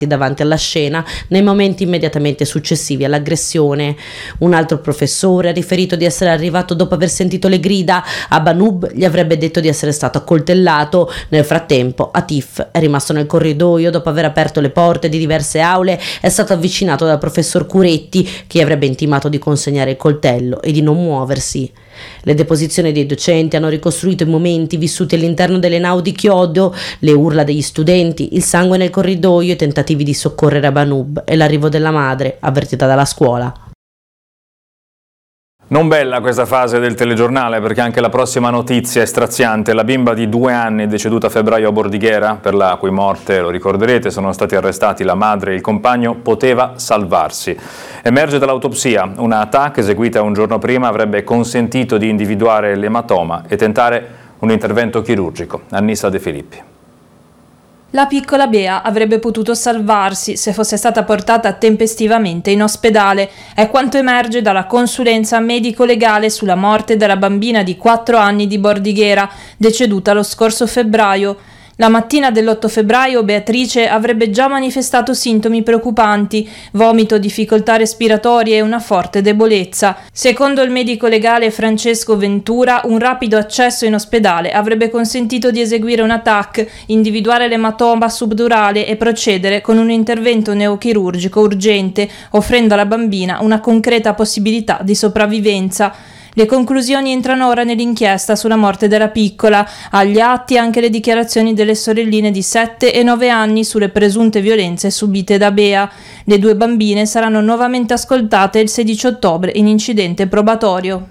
davanti alla scena nei momenti immediatamente successivi all'aggressione. Un altro professore ha riferito di essere arrivato dopo aver sentito le grida. Abanub gli avrebbe detto di essere stato accoltellato. Nel frattempo Atif è rimasto nel corridoio dopo aver aperto le porte di diverse aule. È stato avvicinato dal professor Curetti, che gli avrebbe intimato di consegnare il coltello e di non muoversi. Le deposizioni dei docenti hanno ricostruito i momenti vissuti all'interno delle naudi di chiodo, le urla degli studenti, il sangue nel corridoio, i tentativi di soccorrere Abanub e l'arrivo della madre, avvertita dalla scuola. Non bella questa fase del telegiornale, perché anche la prossima notizia è straziante. La bimba di 2 anni deceduta a febbraio a Bordighera, per la cui morte, lo ricorderete, sono stati arrestati la madre e il compagno, poteva salvarsi. Emerge dall'autopsia: una TAC eseguita un giorno prima avrebbe consentito di individuare l'ematoma e tentare un intervento chirurgico. Annissa De Filippi. La piccola Bea avrebbe potuto salvarsi se fosse stata portata tempestivamente in ospedale. È quanto emerge dalla consulenza medico-legale sulla morte della bambina di 4 anni di Bordighera, deceduta lo scorso febbraio. La mattina dell'8 febbraio Beatrice avrebbe già manifestato sintomi preoccupanti: vomito, difficoltà respiratorie e una forte debolezza. Secondo il medico legale Francesco Ventura, un rapido accesso in ospedale avrebbe consentito di eseguire una TAC, individuare l'ematoma subdurale e procedere con un intervento neochirurgico urgente, offrendo alla bambina una concreta possibilità di sopravvivenza. Le conclusioni entrano ora nell'inchiesta sulla morte della piccola. Agli atti anche le dichiarazioni delle sorelline di 7 e 9 anni sulle presunte violenze subite da Bea. Le 2 bambine saranno nuovamente ascoltate il 16 ottobre in incidente probatorio.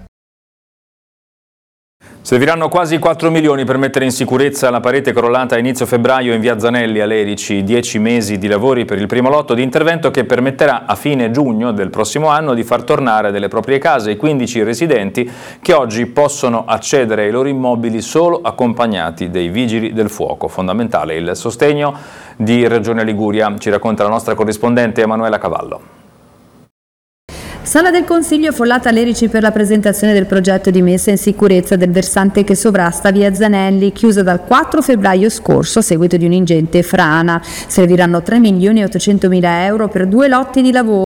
Serviranno quasi 4 milioni per mettere in sicurezza la parete crollata a inizio febbraio in via Zanelli a Lerici. 10 mesi di lavori per il primo lotto di intervento che permetterà a fine giugno del prossimo anno di far tornare delle proprie case i 15 residenti che oggi possono accedere ai loro immobili solo accompagnati dei vigili del fuoco. Fondamentale il sostegno di Regione Liguria, ci racconta la nostra corrispondente Emanuela Cavallo. Sala del Consiglio follata a Lerici per la presentazione del progetto di messa in sicurezza del versante che sovrasta via Zanelli, chiusa dal 4 febbraio scorso a seguito di un'ingente frana. Serviranno 3.800.000 euro per 2 lotti di lavoro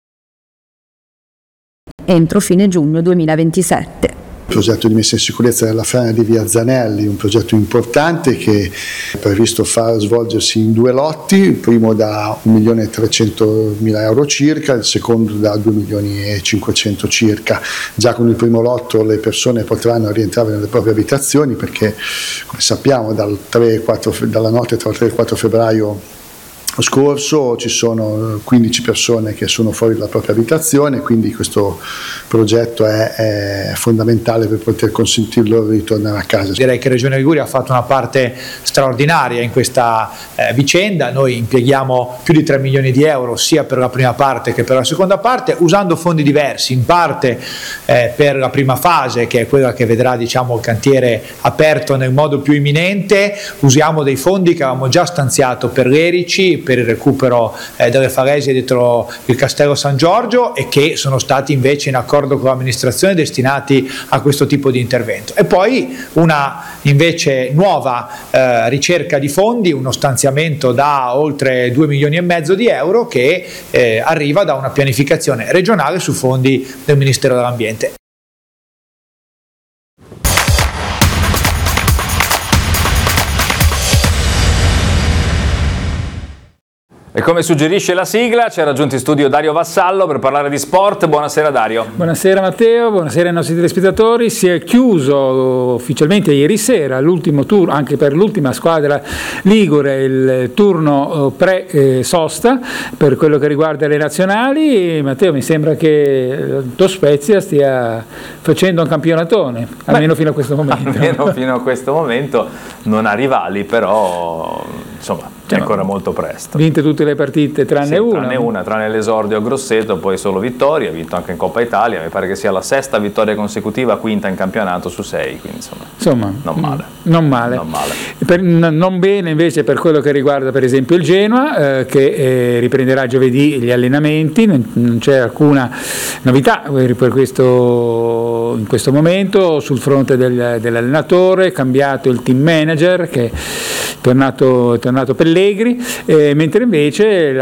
entro fine giugno 2027. Il progetto di messa in sicurezza della frana di via Zanelli, un progetto importante che è previsto far svolgersi in 2 lotti, il primo da 1.300.000 euro circa, il secondo da 2.500.000 circa. Già con il primo lotto le persone potranno rientrare nelle proprie abitazioni perché, come sappiamo, dalla notte tra il 3 e il 4 febbraio scorso ci sono 15 persone che sono fuori dalla propria abitazione, quindi questo progetto è fondamentale per poter consentire loro di ritornare a casa. Direi che Regione Liguria ha fatto una parte straordinaria in questa vicenda. Noi impieghiamo più di 3 milioni di euro sia per la prima parte che per la seconda parte, usando fondi diversi, in parte per la prima fase, che è quella che vedrà il cantiere aperto nel modo più imminente. Usiamo dei fondi che avevamo già stanziato per Lerici, per il recupero delle falesie dietro il Castello San Giorgio, e che sono stati invece in accordo con l'amministrazione destinati a questo tipo di intervento. E poi una invece nuova ricerca di fondi, uno stanziamento da oltre 2 milioni e mezzo di euro che arriva da una pianificazione regionale su fondi del Ministero dell'Ambiente. E come suggerisce la sigla, ci ha raggiunto in studio Dario Vassallo per parlare di sport. Buonasera Dario. Buonasera Matteo, buonasera ai nostri telespettatori. Si è chiuso ufficialmente ieri sera l'ultimo turno, anche per l'ultima squadra ligure, il turno pre-sosta per quello che riguarda le nazionali. Matteo, mi sembra che Lo Spezia stia facendo un campionatone, almeno fino a questo momento. Almeno fino a questo momento non ha rivali, però insomma è ancora molto presto. Vinte tutte le partite tranne una. Tranne l'esordio a Grosseto, poi solo vittorie, ha vinto anche in Coppa Italia, mi pare che sia la 6ª vittoria consecutiva, 5ª in campionato su 6, quindi insomma non male. Non bene invece per quello che riguarda per esempio il Genoa, che riprenderà giovedì gli allenamenti. Non c'è alcuna novità in questo momento sul fronte dell'allenatore, cambiato il team manager, che è tornato Pellegrini, mentre invece